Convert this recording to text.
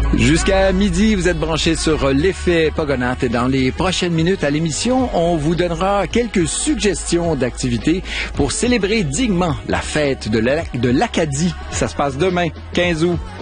Jusqu'à midi, vous êtes branchés sur l'effet Pogonath et dans les prochaines minutes à l'émission, on vous donnera quelques suggestions d'activités pour célébrer dignement la fête de l'Acadie. Ça se passe demain, 15 août.